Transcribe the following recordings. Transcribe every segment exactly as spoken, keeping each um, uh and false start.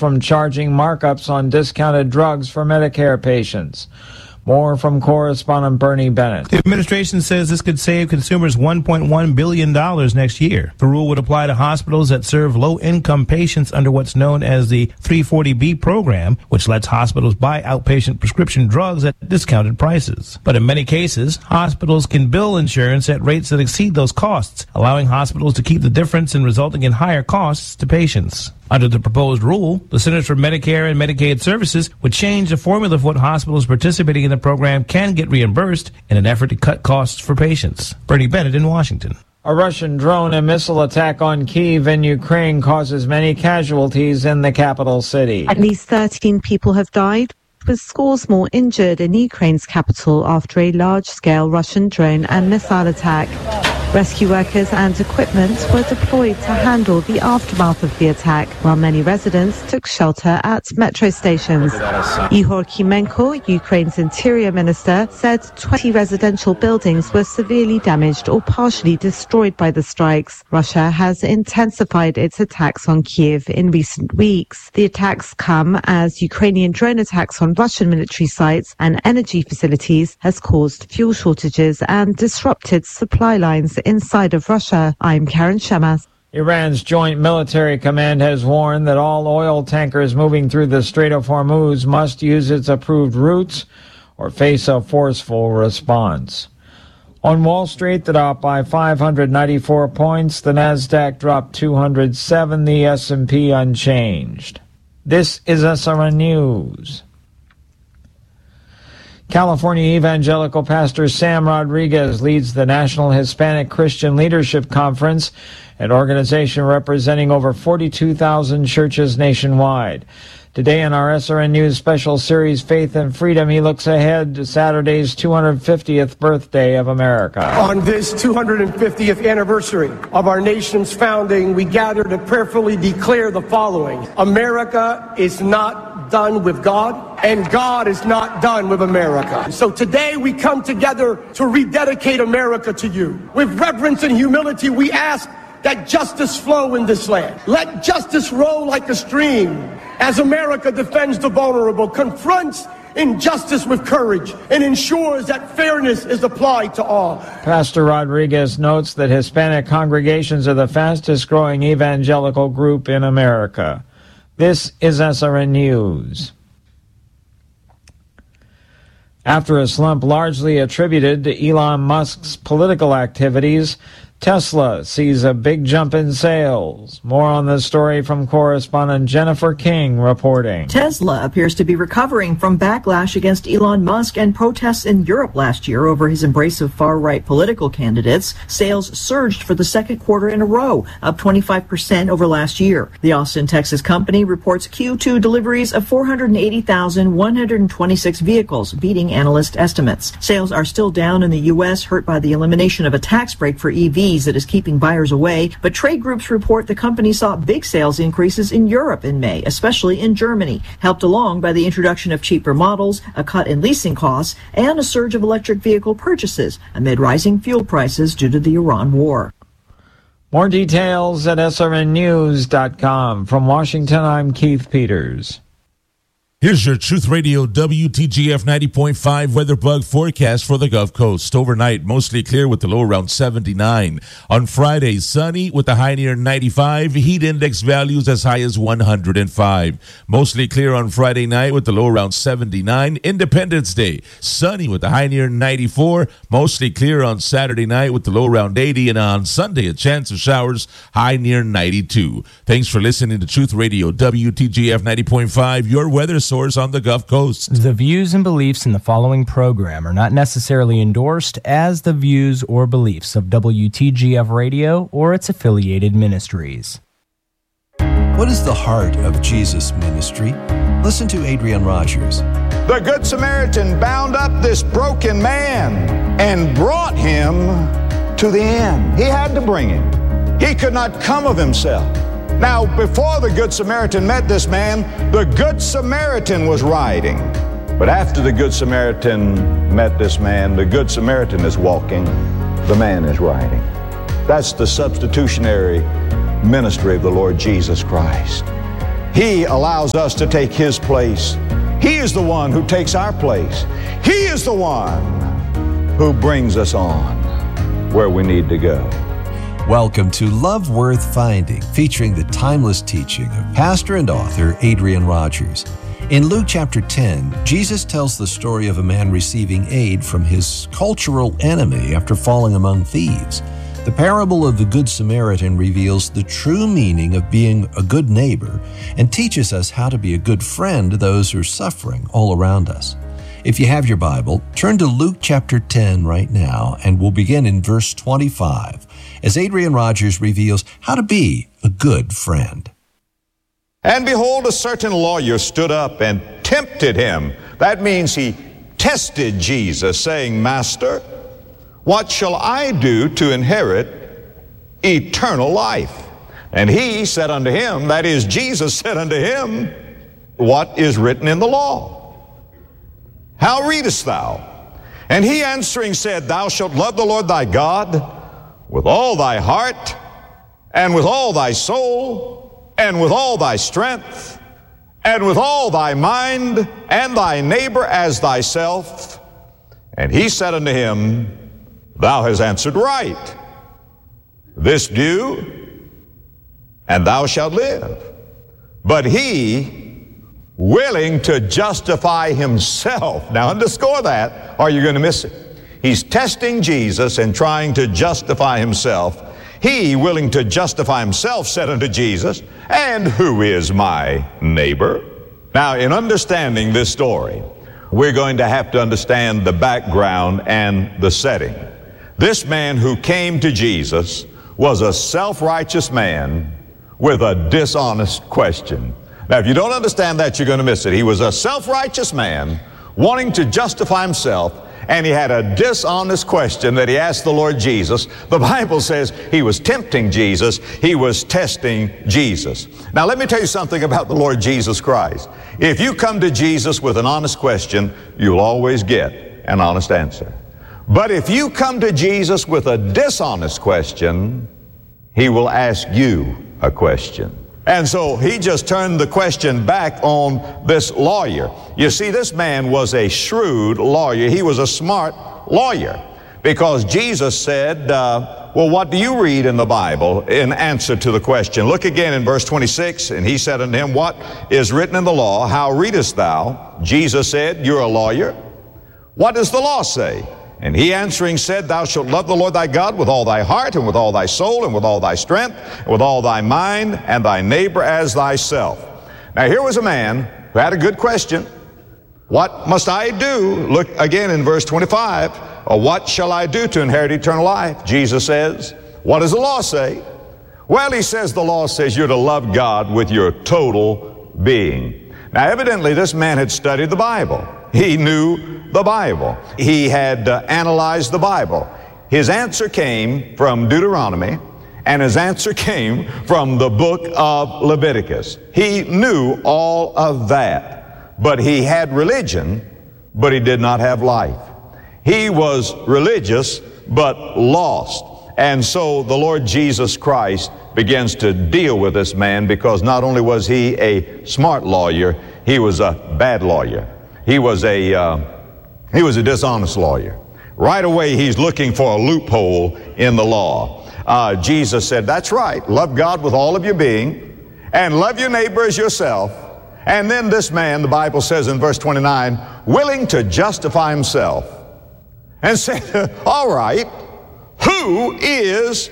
from charging markups on discounted drugs for Medicare patients. More from correspondent Bernie Bennett. The administration says this could save consumers one point one billion dollars next year. The rule would apply to hospitals that serve low-income patients under what's known as the three forty B program, which lets hospitals buy outpatient prescription drugs at discounted prices. But in many cases, hospitals can bill insurance at rates that exceed those costs, allowing hospitals to keep the difference and resulting in higher costs to patients. Under the proposed rule, the Centers for Medicare and Medicaid Services would change the formula for what hospitals participating in the program can get reimbursed in an effort to cut costs for patients. Bernie Bennett in Washington. A Russian drone and missile attack on Kyiv in Ukraine causes many casualties in the capital city. At least thirteen people have died, with scores more injured in Ukraine's capital after a large-scale Russian drone and missile attack. Rescue workers and equipment were deployed to handle the aftermath of the attack, while many residents took shelter at metro stations. Ihor Kimenko, Ukraine's interior minister, said twenty residential buildings were severely damaged or partially destroyed by the strikes. Russia has intensified its attacks on Kyiv in recent weeks. The attacks come as Ukrainian drone attacks on Russian military sites and energy facilities has caused fuel shortages and disrupted supply lines inside of Russia. I'm Karen Shemas. Iran's Joint Military Command has warned that all oil tankers moving through the Strait of Hormuz must use its approved routes or face a forceful response. On Wall Street, the Dow by five hundred ninety-four points, the Nasdaq dropped two hundred seven, the S and P unchanged. This is S R N News. California evangelical pastor Sam Rodriguez leads the National Hispanic Christian Leadership Conference, an organization representing over forty-two thousand churches nationwide. Today in our S R N News special series, Faith and Freedom, he looks ahead to Saturday's two hundred fiftieth birthday of America. On this two hundred fiftieth anniversary of our nation's founding, we gather to prayerfully declare the following. America is not done with God, and God is not done with America. So today we come together to rededicate America to you. With reverence and humility, we ask that justice flow in this land. Let justice roll like a stream as America defends the vulnerable, confronts injustice with courage, and ensures that fairness is applied to all. Pastor Rodriguez notes that Hispanic congregations are the fastest growing evangelical group in America. This is S R N News. After a slump largely attributed to Elon Musk's political activities, Tesla sees a big jump in sales. More on this story from correspondent Jennifer King reporting. Tesla appears to be recovering from backlash against Elon Musk and protests in Europe last year over his embrace of far-right political candidates. Sales surged for the second quarter in a row, up twenty-five percent over last year. The Austin, Texas company reports Q two deliveries of four hundred eighty thousand one hundred twenty-six vehicles, beating analyst estimates. Sales are still down in the U S, hurt by the elimination of a tax break for E Vs that is keeping buyers away, but trade groups report the company saw big sales increases in Europe in May, especially in Germany, helped along by the introduction of cheaper models, a cut in leasing costs, and a surge of electric vehicle purchases amid rising fuel prices due to the Iran war. More details at S R N news dot com. From Washington, I'm Keith Peters. Here's your Truth Radio W T G F ninety point five weather bug forecast for the Gulf Coast. Overnight, mostly clear with the low around seventy-nine. On Friday, sunny with the high near ninety-five. Heat index values as high as one hundred five. Mostly clear on Friday night with the low around seventy-nine. Independence Day, sunny with the high near ninety-four. Mostly clear on Saturday night with the low around eighty. And on Sunday, a chance of showers, high near ninety-two. Thanks for listening to Truth Radio W T G F ninety point five, your weather source on the Gulf Coast. The views and beliefs in the following program are not necessarily endorsed as the views or beliefs of W T G F Radio or its affiliated ministries. What is the heart of Jesus' ministry? Listen to Adrian Rogers. The Good Samaritan bound up this broken man and brought him to the end. He had to bring him. He could not come of himself. Now, before the Good Samaritan met this man, the Good Samaritan was riding. But after the Good Samaritan met this man, the Good Samaritan is walking, the man is riding. That's the substitutionary ministry of the Lord Jesus Christ. He allows us to take His place. He is the one who takes our place. He is the one who brings us on where we need to go. Welcome to Love Worth Finding, featuring the timeless teaching of pastor and author Adrian Rogers. In Luke chapter ten, Jesus tells the story of a man receiving aid from his cultural enemy after falling among thieves. The parable of the Good Samaritan reveals the true meaning of being a good neighbor and teaches us how to be a good friend to those who are suffering all around us. If you have your Bible, turn to Luke chapter ten right now, and we'll begin in verse twenty-five, as Adrian Rogers reveals how to be a good friend. And behold, a certain lawyer stood up and tempted him. That means he tested Jesus, saying, Master, what shall I do to inherit eternal life? And he said unto him, that is, Jesus said unto him, what is written in the law? How readest thou? And he answering said, Thou shalt love the Lord thy God with all thy heart, and with all thy soul, and with all thy strength, and with all thy mind, and thy neighbor as thyself. And he said unto him, Thou hast answered right. This do, and thou shalt live. But he, willing to justify himself. Now underscore that, or you're going to miss it. He's testing Jesus and trying to justify himself. He, willing to justify himself, said unto Jesus, And who is my neighbor? Now, in understanding this story, we're going to have to understand the background and the setting. This man who came to Jesus was a self-righteous man with a dishonest question. Now, if you don't understand that, you're going to miss it. He was a self-righteous man wanting to justify himself, and he had a dishonest question that he asked the Lord Jesus. The Bible says he was tempting Jesus. He was testing Jesus. Now, let me tell you something about the Lord Jesus Christ. If you come to Jesus with an honest question, you'll always get an honest answer. But if you come to Jesus with a dishonest question, He will ask you a question. And so he just turned the question back on this lawyer. You see, this man was a shrewd lawyer. He was a smart lawyer, because Jesus said, uh, well, what do you read in the Bible in answer to the question? Look again in verse twenty-six. And he said unto him, What is written in the law? How readest thou? Jesus said, You're a lawyer. What does the law say? And he answering said, Thou shalt love the Lord thy God with all thy heart, and with all thy soul, and with all thy strength, and with all thy mind, and thy neighbor as thyself. Now here was a man who had a good question. What must I do? Look again in verse twenty-five. Or what shall I do to inherit eternal life? Jesus says, what does the law say? Well, he says the law says you're to love God with your total being. Now evidently this man had studied the Bible. He knew the Bible. He had uh, analyzed the Bible. His answer came from Deuteronomy, and his answer came from the book of Leviticus. He knew all of that, but he had religion, but he did not have life. He was religious, but lost. And so the Lord Jesus Christ begins to deal with this man, because not only was he a smart lawyer, he was a bad lawyer. He was a, uh, he was a dishonest lawyer. Right away, he's looking for a loophole in the law. Uh, Jesus said, that's right. Love God with all of your being, and love your neighbor as yourself. And then this man, the Bible says in verse twenty-nine, willing to justify himself, and said, all right, who is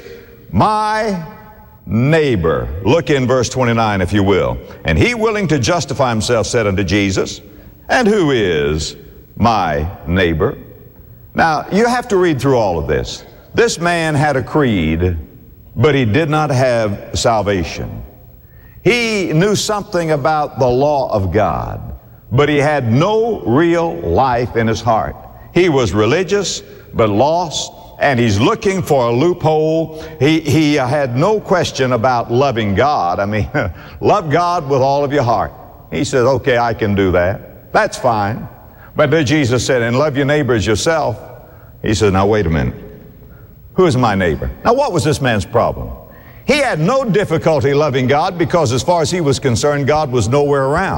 my neighbor? Look in verse twenty-nine, if you will. And he, willing to justify himself, said unto Jesus, and who is my neighbor? Now, you have to read through all of this. This man had a creed, but he did not have salvation. He knew something about the law of God, but he had no real life in his heart. He was religious, but lost, and he's looking for a loophole. He, he had no question about loving God. I mean, love God with all of your heart. He says, okay, I can do that. That's fine. But then Jesus said, and love your neighbor as yourself. He said, now wait a minute. Who is my neighbor? Now what was this man's problem? He had no difficulty loving God because as far as he was concerned, God was nowhere around.